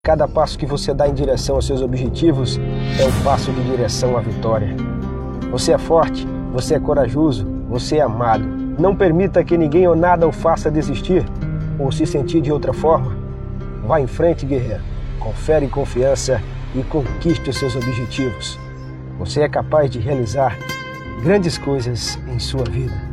Cada passo que você dá em direção aos seus objetivos é um passo de direção à vitória. Você é forte, você é corajoso, você é amado. Não permita que ninguém ou nada o faça desistir ou se sentir de outra forma. Vá em frente, guerreiro. Confere confiança e conquiste os seus objetivos. Você é capaz de realizar grandes coisas em sua vida.